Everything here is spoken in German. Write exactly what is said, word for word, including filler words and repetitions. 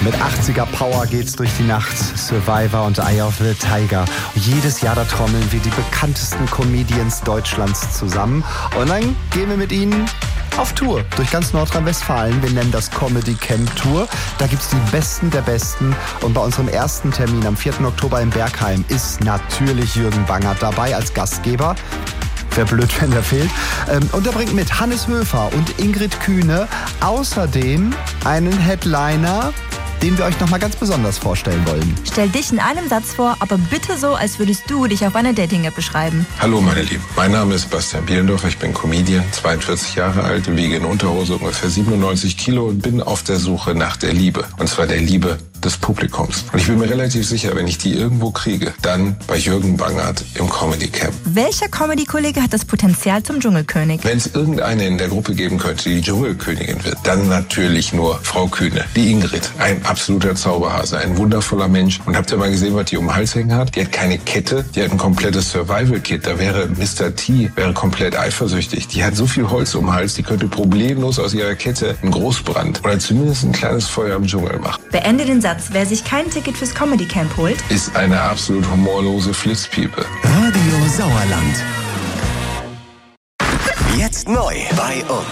Mit achtziger Power geht's durch die Nacht. Survivor und Eye of the Tiger. Jedes Jahr da trommeln wir die bekanntesten Comedians Deutschlands zusammen. Und dann gehen wir mit ihnen auf Tour durch ganz Nordrhein-Westfalen. Wir nennen das Comedy Camp Tour. Da gibt's die Besten der Besten. Und bei unserem ersten Termin am vierten Oktober in Bergheim ist natürlich Jürgen Bangert dabei als Gastgeber. Wäre blöd, wenn der fehlt. Und er bringt mit Hannes Höfer und Ingrid Kühne außerdem einen Headliner, den wir euch nochmal ganz besonders vorstellen wollen. Stell dich in einem Satz vor, aber bitte so, als würdest du dich auf einer Dating-App beschreiben. Hallo meine Lieben, mein Name ist Bastian Bielendorfer, ich bin Comedian, zweiundvierzig Jahre alt, wiege in Unterhose ungefähr siebenundneunzig Kilo und bin auf der Suche nach der Liebe. Und zwar der Liebe des Publikums. Und ich bin mir relativ sicher, wenn ich die irgendwo kriege, dann bei Jürgen Bangert im Comedy Camp. Welcher Comedy-Kollege hat das Potenzial zum Dschungelkönig? Wenn es irgendeine in der Gruppe geben könnte, die Dschungelkönigin wird, dann natürlich nur Frau Kühne, die Ingrid. Ein absoluter Zauberhase, ein wundervoller Mensch. Und habt ihr mal gesehen, was die um den Hals hängen hat? Die hat keine Kette, die hat ein komplettes Survival-Kit. Da wäre Mister T, wäre komplett eifersüchtig. Die hat so viel Holz um den Hals, die könnte problemlos aus ihrer Kette einen Großbrand oder zumindest ein kleines Feuer im Dschungel machen. Beende den Satz. Wer sich kein Ticket fürs Comedy Camp holt, ist eine absolut humorlose Flitzpiepe. Radio Sauerland. Jetzt neu bei uns.